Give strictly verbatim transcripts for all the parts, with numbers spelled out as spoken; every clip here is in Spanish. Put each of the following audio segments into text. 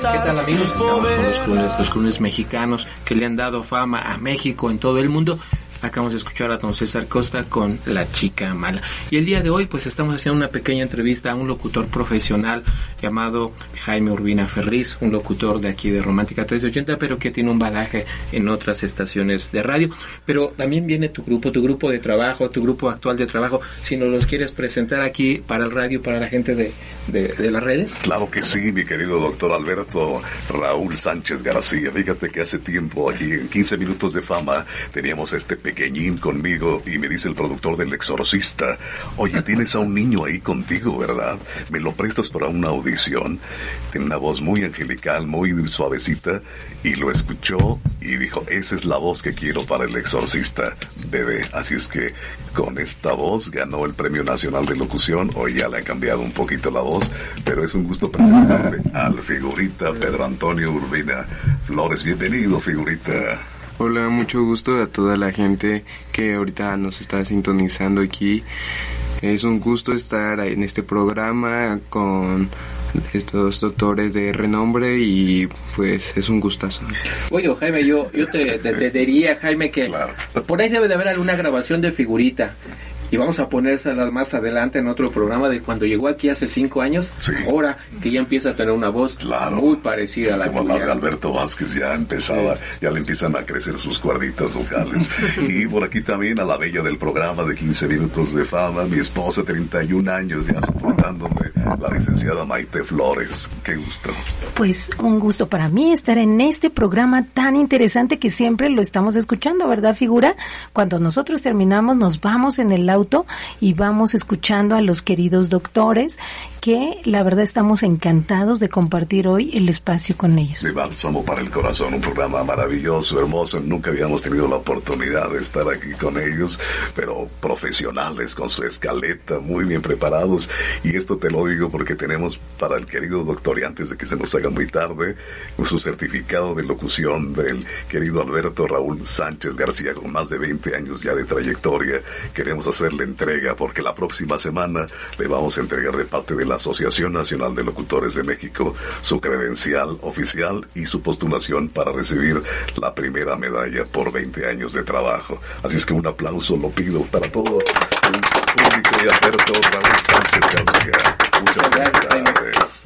¿Qué tal, amigos? Estamos con los clones, los clones mexicanos que le han dado fama a México en todo el mundo. Acabamos de escuchar a don César Costa con La Chica Mala. Y el día de hoy pues estamos haciendo una pequeña entrevista a un locutor profesional llamado Jaime Urbina Ferriz, un locutor de aquí de Romántica trescientos ochenta, pero que tiene un badaje en otras estaciones de radio. Pero también viene tu grupo, tu grupo de trabajo, tu grupo actual de trabajo. Si nos los quieres presentar aquí para el radio, para la gente de, de, de las redes. Claro que sí, mi querido doctor Alberto Raúl Sánchez García. Fíjate que hace tiempo aquí en quince minutos de fama teníamos este pequeñín conmigo y me dice el productor del Exorcista: oye, tienes a un niño ahí contigo, ¿verdad? ¿Me lo prestas para una audición? Tiene una voz muy angelical, muy suavecita, y lo escuchó y dijo: esa es la voz que quiero para el Exorcista, bebé. Así es que con esta voz ganó el Premio Nacional de Locución. Hoy ya le ha cambiado un poquito la voz, pero es un gusto presentarte al figurita Pedro Antonio Urbina Flores. Bienvenido, figurita. Hola, mucho gusto a toda la gente que ahorita nos está sintonizando aquí. Es un gusto estar en este programa con estos doctores de renombre y pues es un gustazo. Oye, Jaime, yo, yo te, te, te diría, Jaime, que claro, por ahí debe de haber alguna grabación de figurita. Y vamos a ponérselas más adelante en otro programa de cuando llegó aquí hace cinco años, sí, ahora que ya empieza a tener una voz claro, muy parecida a la como tuya. La de Alberto Vázquez ya empezaba, sí, ya le empiezan a crecer sus cuerditas vocales. Y por aquí también a la bella del programa de quince minutos de fama, mi esposa, treinta y un años ya soportándome, la licenciada Maite Flores. Qué gusto. Pues un gusto para mí estar en este programa tan interesante que siempre lo estamos escuchando, ¿verdad, figura? Cuando nosotros terminamos nos vamos en el auto y vamos escuchando a los queridos doctores que la verdad estamos encantados de compartir hoy el espacio con ellos. De bálsamo para el corazón, un programa maravilloso, hermoso. Nunca habíamos tenido la oportunidad de estar aquí con ellos, pero profesionales con su escaleta, muy bien preparados. Y esto te lo digo porque tenemos para el querido doctor, y antes de que se nos haga muy tarde, su certificado de locución del querido Alberto Raúl Sánchez García, con más de veinte años ya de trayectoria. Queremos hacer la entrega porque la próxima semana le vamos a entregar de parte de la Asociación Nacional de Locutores de México su credencial oficial y su postulación para recibir la primera medalla por veinte años de trabajo. Así es que un aplauso lo pido para todo el público y Alberto Raúl Sánchez García. Muchas gracias.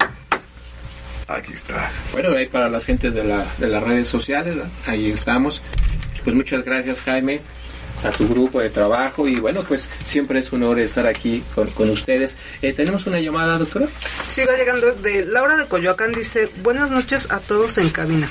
Aquí está. Bueno, ahí para las gentes de, la, de las redes sociales, ahí estamos. Pues muchas gracias, Jaime, a tu grupo de trabajo, y bueno, pues siempre es un honor estar aquí con, con ustedes. Eh, ¿Tenemos una llamada, doctora? Sí, va llegando de Laura de Coyoacán, dice: buenas noches a todos en cabina.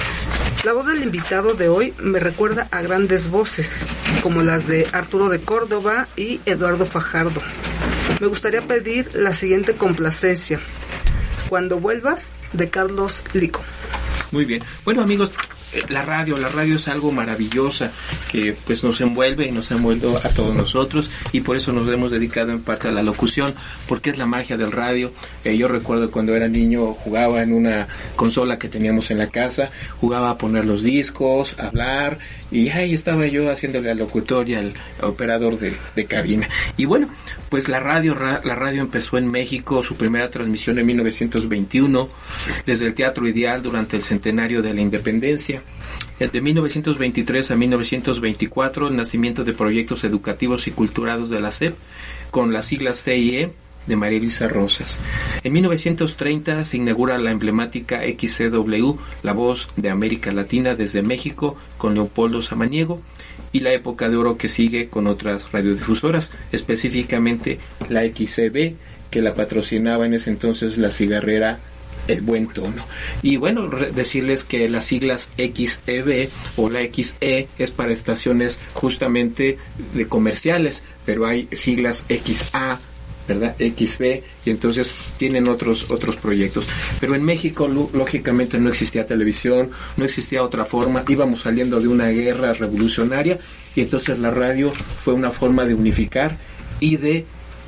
La voz del invitado de hoy me recuerda a grandes voces, como las de Arturo de Córdoba y Eduardo Fajardo. Me gustaría pedir la siguiente complacencia: Cuando vuelvas, de Carlos Lico. Muy bien. Bueno, amigos, la radio, la radio es algo maravillosa que pues nos envuelve y nos ha envuelto a todos nosotros, y por eso nos hemos dedicado en parte a la locución, porque es la magia del radio. Eh, yo recuerdo cuando era niño jugaba en una consola que teníamos en la casa, jugaba a poner los discos, a hablar, y ahí estaba yo haciéndole al locutor y al operador de, de cabina. Y bueno, pues la radio, ra, la radio empezó en México, su primera transmisión en mil novecientos veintiuno, desde el Teatro Ideal durante el centenario de la Independencia. De mil novecientos veintitrés a mil novecientos veinticuatro, el nacimiento de proyectos educativos y culturales de la S E P, con las siglas C I E de María Luisa Rosas. En mil novecientos treinta se inaugura la emblemática X C W, la voz de América Latina desde México, con Leopoldo Samaniego, y la época de oro que sigue con otras radiodifusoras, específicamente la X C B, que la patrocinaba en ese entonces la cigarrera El Buen Tono. Y bueno, re- decirles que las siglas X E B o la X E es para estaciones justamente de comerciales, pero hay siglas X A, ¿verdad? X B, y entonces tienen otros otros proyectos. Pero en México, lo, lógicamente, no existía televisión, no existía otra forma, íbamos saliendo de una guerra revolucionaria, y entonces la radio fue una forma de unificar y de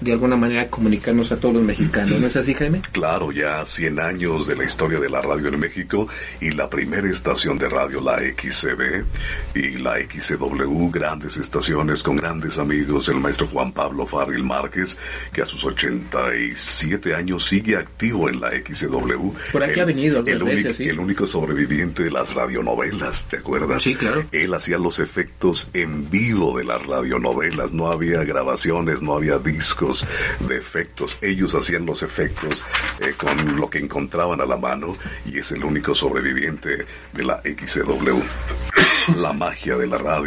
de alguna manera comunicarnos a todos los mexicanos. ¿No es así, Jaime? Claro, ya cien años de la historia de la radio en México y la primera estación de radio, la X C B y la X C W, grandes estaciones con grandes amigos, el maestro Juan Pablo Farril Márquez, que a sus ochenta y siete años sigue activo en la X C W. Por aquí el, ha venido algunas el, único, veces, ¿sí? el único sobreviviente de las radionovelas, ¿te acuerdas? Sí, claro. Él hacía los efectos en vivo de las radionovelas, no había grabaciones, no había discos de efectos, ellos hacían los efectos eh, con lo que encontraban a la mano, y es el único sobreviviente de la X C W. La magia de la radio.